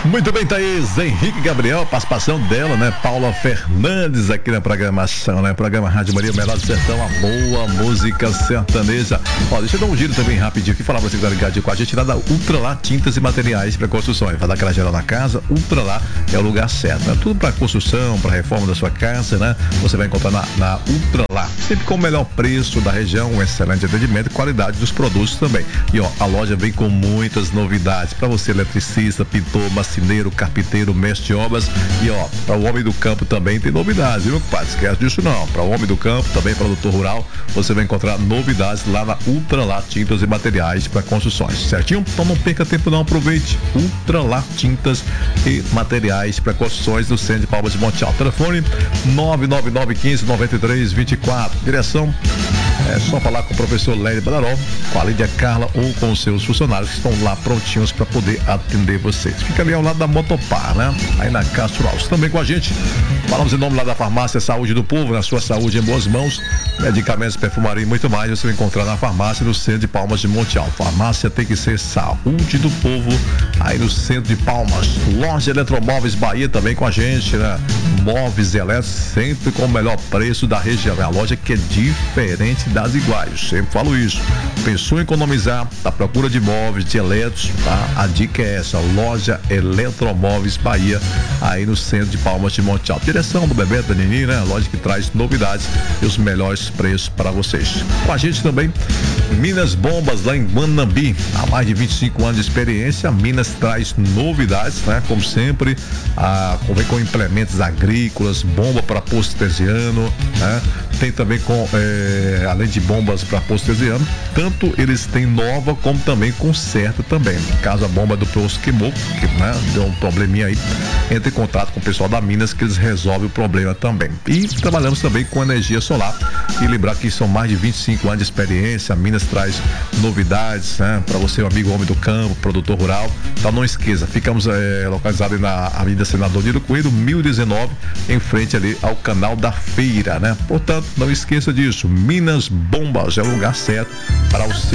Muito bem, Thaís. Henrique Gabriel, participação dela, né? Paula Fernandes aqui na programação, né? Programa Rádio Maria, Melhor do Sertão, a boa música sertaneja. Ó, deixa eu dar um giro também rapidinho aqui, falar pra você que tá ligado com a gente lá da Ultralá Tintas e Materiais para construções. Vai dar aquela geral na casa, Ultralá é o lugar certo, né? Tudo para construção, para reforma da sua casa, né? Você vai encontrar na Ultralá, sempre com o melhor preço da região, um excelente atendimento e qualidade dos produtos também. E ó, a loja vem com muitas novidades para você, eletricista, pintor, marceneiro, carpinteiro, mestre de obras. E ó, para o homem do campo também tem novidades, viu, compadre? Esquece disso não. Para o homem do campo, também produtor rural, você vai encontrar novidades lá na Ultralá Tintas e Materiais para construções, certinho? Então não perca tempo não, aproveite. Ultralá Tintas e Materiais para construções no centro de Palmas de Monte Alto. Telefone 99915-9324. Direção é só falar com o professor Léo Badaró, com a Lídia Carla ou com os seus funcionários que estão lá prontinhos para poder atender vocês. Fica ali ao lado da Motopar, né? Aí na Castro Alves. Também com a gente, falamos em nome lá da Farmácia Saúde do Povo, na sua saúde em boas mãos, medicamentos, perfumaria e muito mais, você vai encontrar na farmácia no centro de Palmas de Monte Alto. Farmácia tem que ser saúde do povo, aí no centro de Palmas. Loja Eletromóveis Bahia também com a gente, né? Móveis elétricos sempre com o melhor preço da região. É a loja que é diferente das iguais, sempre falo isso. Pensou em economizar, tá à procura de móveis, de elétricos, tá? A dica é essa, Loja Eletromóveis Bahia, aí no centro de Palmas de Monte Alto. Direção do Bebeto, da Nini, né? Loja que traz novidades e os melhores preços para vocês. Com a gente também, Minas Bombas, lá em Manambi, há mais de 25 anos de experiência. Minas traz novidades, né? Como sempre, vem com implementos agrícolas, bomba para poço artesiano, né? Tem também além de bombas para poço artesiano, tanto eles têm nova como também conserta também. Caso a bomba do poço queimou, né, deu um probleminha aí, entre em contato com o pessoal da Minas que eles resolvem o problema também. E trabalhamos também com energia solar. E lembrar que são mais de 25 anos de experiência. A Minas traz novidades, né, para você, o amigo homem do campo, produtor rural. Então não esqueça, ficamos localizados na Avenida Senador Nilo Coelho, 1019, em frente ali ao canal da feira, né? Portanto, não esqueça disso. Minas Bombas é o lugar certo para o seu